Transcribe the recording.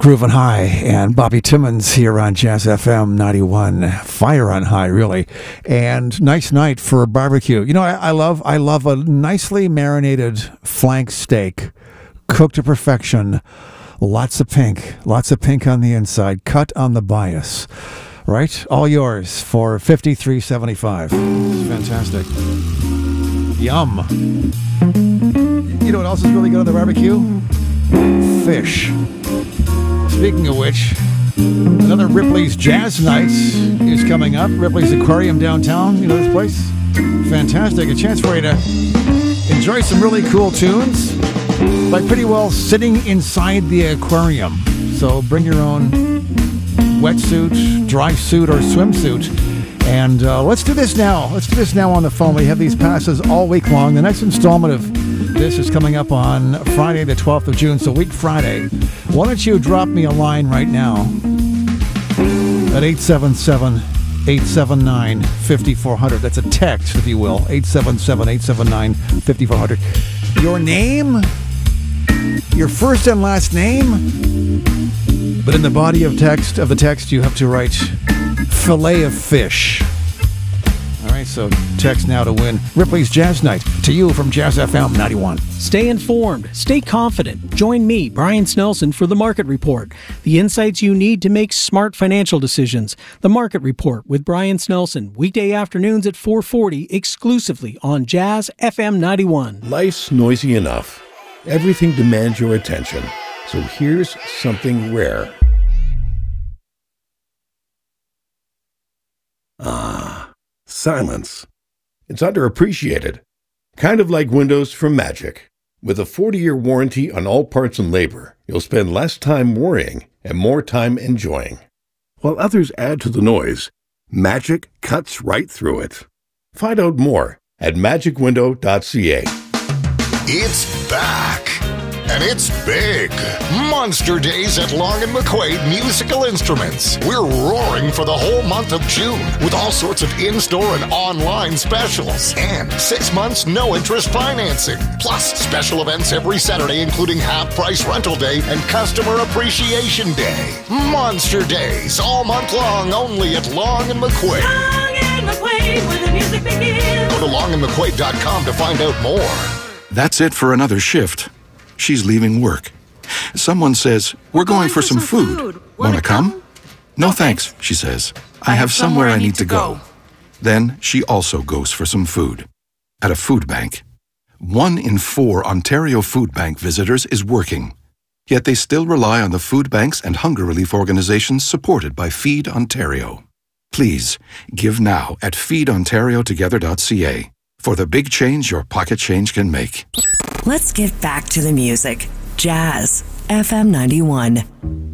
Groovin' High and Bobby Timmons here on Jazz FM 91. Fire on high, really. And nice night for a barbecue. You know, I love a nicely marinated flank steak, cooked to perfection. Lots of pink on the inside, cut on the bias. Right? All yours for $53.75. It's fantastic. Yum. You know what else is really good on the barbecue? Fish. Speaking of which, another Ripley's Jazz Nights is coming up. Ripley's Aquarium downtown. You know this place? Fantastic. A chance for you to enjoy some really cool tunes by pretty well sitting inside the aquarium. So bring your own wetsuit, dry suit, or swimsuit. And let's do this now. Let's do this now on the phone. We have these passes all week long. The next installment of this is coming up on Friday, the 12th of June, so week Friday. Why don't you drop me a line right now at 877-879-5400. That's a text, if you will, 877-879-5400. Your name, your first and last name, but in the body of the text, you have to write fillet of fish. All right, so text now to win Ripley's Jazz Night to you from Jazz FM 91. Stay informed. Stay confident. Join me, Brian Snelson, for The Market Report. The insights you need to make smart financial decisions. The Market Report with Brian Snelson. Weekday afternoons at 4:40 exclusively on Jazz FM 91. Life's noisy enough. Everything demands your attention. So here's something rare. Silence. It's underappreciated. Kind of like windows from Magic. With a 40-year warranty on all parts and labor, you'll spend less time worrying and more time enjoying. While others add to the noise, Magic cuts right through it. Find out more at magicwindow.ca. It's back. And it's big. Monster Days at Long & McQuaid Musical Instruments. We're roaring for the whole month of June with all sorts of in-store and online specials. And 6 months no-interest financing. Plus special events every Saturday, including half-price rental day and customer appreciation day. Monster Days all month long only at Long & McQuaid. Long & McQuaid, where the music begins. Go to longandmcquaid.com to find out more. That's it for another shift. She's leaving work. Someone says, "We're going for some food. Want to come?" "No thanks," she says. "I have somewhere I need to go." Then she also goes for some food. At a food bank. 1 in 4 Ontario Food Bank visitors is working. Yet they still rely on the food banks and hunger relief organizations supported by Feed Ontario. Please, give now at feedontariotogether.ca for the big change your pocket change can make. Let's get back to the music. Jazz FM 91.